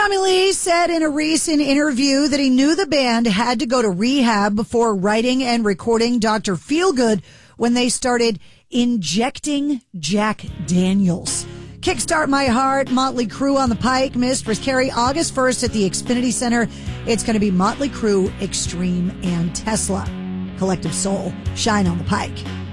Tommy Lee said in a recent interview that he knew the band had to go to rehab before writing and recording Dr. Feelgood when they started injecting Jack Daniels. Kickstart My Heart, Motley Crue on the Pike, Mistress Carrie, August 1st at the Xfinity Center. It's going to be Motley Crue, Extreme, and Tesla. Collective Soul, Shine on the Pike.